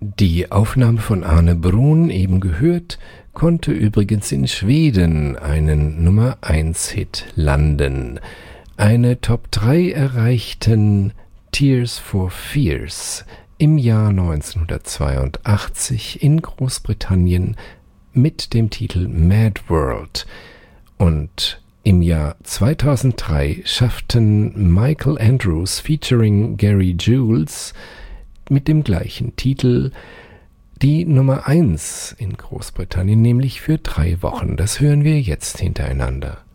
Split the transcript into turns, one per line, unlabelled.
Die Aufnahme von Arne Bruhn, eben gehört, konnte übrigens in Schweden einen Nummer-1-Hit landen. Eine Top 3 erreichten Tears for Fears im Jahr 1982 in Großbritannien mit dem Titel Mad World. Und im Jahr 2003 schafften Michael Andrews featuring Gary Jules mit dem gleichen Titel die Nummer 1 in Großbritannien, nämlich für 3 Wochen. Das hören wir jetzt hintereinander.